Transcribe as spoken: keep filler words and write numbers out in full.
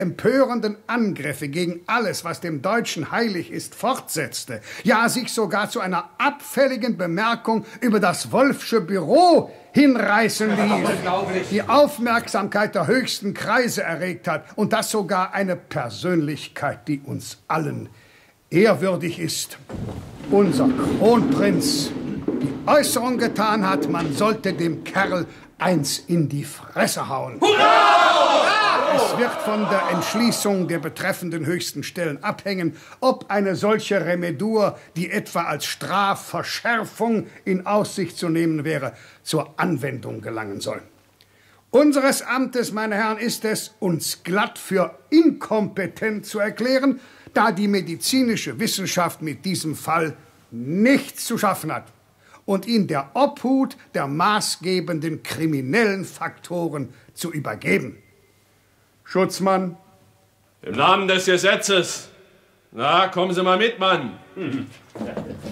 empörenden Angriffe gegen alles, was dem Deutschen heilig ist, fortsetzte, ja sich sogar zu einer abfälligen Bemerkung über das Wolffsche Büro hinreißen ließ, die Aufmerksamkeit der höchsten Kreise erregt hat und das sogar eine Persönlichkeit, die uns allen ehrwürdig ist, unser Kronprinz, die Äußerung getan hat, man sollte dem Kerl eins in die Fresse hauen. Hurra! Es wird von der Entschließung der betreffenden höchsten Stellen abhängen, ob eine solche Remedur, die etwa als Strafverschärfung in Aussicht zu nehmen wäre, zur Anwendung gelangen soll. Unseres Amtes, meine Herren, ist es, uns glatt für inkompetent zu erklären, da die medizinische Wissenschaft mit diesem Fall nichts zu schaffen hat und ihn der Obhut der maßgebenden kriminellen Faktoren zu übergeben. Schutzmann. Im Namen des Gesetzes. Na, kommen Sie mal mit, Mann.